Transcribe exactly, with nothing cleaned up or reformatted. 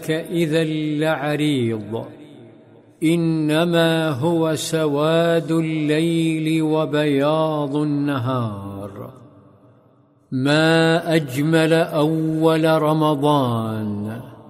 إذا لعريض، إنما هو سواد الليل وبياض النهار. ما أجمل أول رمضان